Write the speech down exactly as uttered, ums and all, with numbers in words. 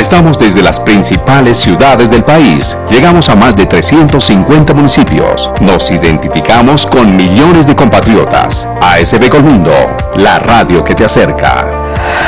Estamos desde las principales ciudades del país. Llegamos a más de trescientos cincuenta municipios. Nos identificamos con millones de compatriotas. A S B Colmundo, la radio que te acerca.